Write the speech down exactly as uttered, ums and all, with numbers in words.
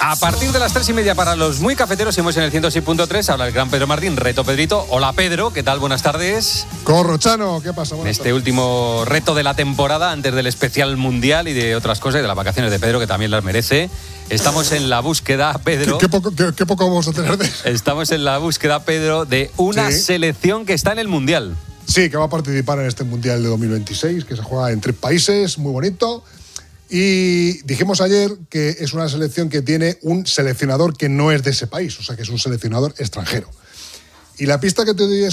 A partir de las tres y media para los muy cafeteros, hemos en el ciento seis punto tres, habla el gran Pedro Martín, reto Pedrito. Hola Pedro, ¿qué tal? Buenas tardes. Corrochano, ¿qué pasa? Buenas en este tardes. último reto de la temporada, antes del especial mundial y de otras cosas, y de las vacaciones de Pedro, que también las merece. Estamos en la búsqueda, Pedro. ¿Qué, qué, poco, qué, qué poco vamos a tener de eso? Estamos en la búsqueda, Pedro, de una Sí. selección que está en el mundial. Sí, que va a participar en este Mundial de dos mil veintiséis, que se juega en tres países, muy bonito. Y dijimos ayer que es una selección que tiene un seleccionador que no es de ese país, o sea que es un seleccionador extranjero. Y la pista que te doy es